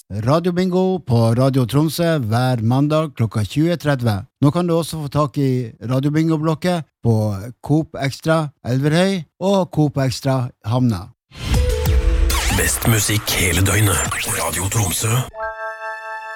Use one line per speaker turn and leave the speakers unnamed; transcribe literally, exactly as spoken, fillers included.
Radio Bingo på Radio Tromsø hver mandag klokka tjue tretti. Nå kan du også få tak i Radio Bingo-blokket på Coop Extra Elverhøy og Coop Extra Havna.
Best musikk hele døgnet. Radio Tromsø.